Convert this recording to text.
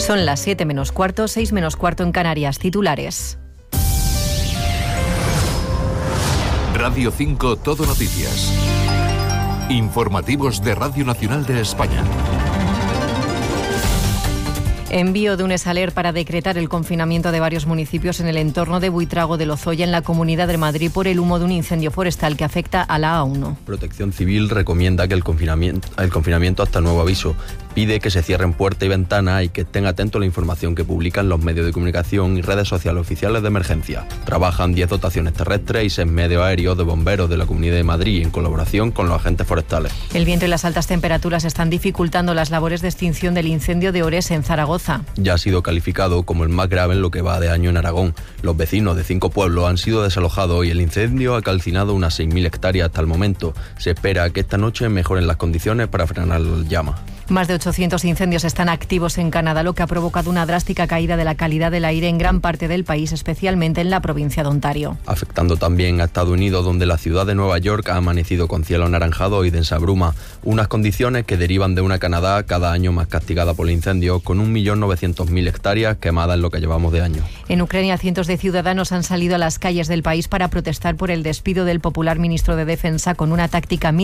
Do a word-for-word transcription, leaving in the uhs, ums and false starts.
Son las siete menos cuarto, seis menos cuarto en Canarias. Titulares. Radio cinco Todo Noticias. Informativos de Radio Nacional de España. Envío de un exaler para decretar el confinamiento de varios municipios en el entorno de Buitrago de Lozoya, en la Comunidad de Madrid, por el humo de un incendio forestal que afecta a la A uno. Protección Civil recomienda que el confinamiento, el confinamiento hasta nuevo aviso. Pide que se cierren puerta y ventana y que estén atentos a la información que publican los medios de comunicación y redes sociales oficiales de emergencia. Trabajan diez dotaciones terrestres y seis medios aéreos de bomberos de la Comunidad de Madrid en colaboración con los agentes forestales. El viento y las altas temperaturas están dificultando las labores de extinción del incendio de Ores en Zaragoza. Ya ha sido calificado como el más grave en lo que va de año en Aragón. Los vecinos de cinco pueblos han sido desalojados y el incendio ha calcinado unas seis mil hectáreas hasta el momento. Se espera que esta noche mejoren las condiciones para frenar las llamas. Más de ochocientos incendios están activos en Canadá, lo que ha provocado una drástica caída de la calidad del aire en gran parte del país, especialmente en la provincia de Ontario. Afectando también a Estados Unidos, donde la ciudad de Nueva York ha amanecido con cielo anaranjado y densa bruma, unas condiciones que derivan de una Canadá cada año más castigada por el incendio, con un millón novecientos mil hectáreas quemadas en lo que llevamos de año. En Ucrania, cientos de ciudadanos han salido a las calles del país para protestar por el despido del popular ministro de Defensa con una táctica militar